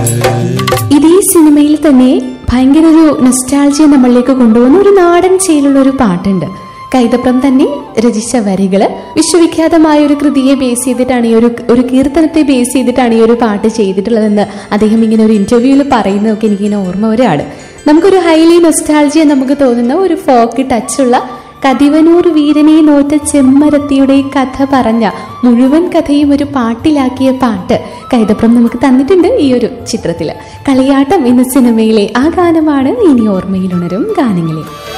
ഇതേ സിനിമയിൽ തന്നെ ഭയങ്കര ഒരു നൊസ്റ്റാൾജിയ നമ്മളിലേക്ക് കൊണ്ടുപോകുന്ന ഒരു നാടൻ ശൈലിയുള്ള ഒരു പാട്ടുണ്ട്. കൈതപ്രം തന്നെ രചിച്ച വരികള് വിശ്വവിഖ്യാതമായ ഒരു കൃതിയെ ബേസ് ചെയ്തിട്ടാണ് ഒരു കീർത്തനത്തെ ബേസ് ചെയ്തിട്ടാണ് ഈ ഒരു പാട്ട് ചെയ്തിട്ടുള്ളതെന്ന് അദ്ദേഹം ഇങ്ങനെ ഒരു ഇന്റർവ്യൂവിൽ പറയുന്നതൊക്കെ എനിക്കിങ്ങനെ ഓർമ്മ വരെയാണ്. നമുക്കൊരു ഹൈലി നൊസ്റ്റാൾജിയ നമുക്ക് തോന്നുന്ന ഒരു ഫോക്ക് ടച്ചുള്ള കതിവനൂർ വീരനെ നോറ്റ ചെമ്മരത്തിയുടെ കഥ പറഞ്ഞ മുഴുവൻ കഥയും ഒരു പാട്ടിലാക്കിയ പാട്ട് കൈതപ്രം നമുക്ക് തന്നിട്ടുണ്ട് ഈ ഒരു ചിത്രത്തില്. കളിയാട്ടം എന്ന സിനിമയിലെ ആ ഗാനമാണ് ഇനി ഓർമ്മയിലുണരും ഗാനങ്ങളിൽ.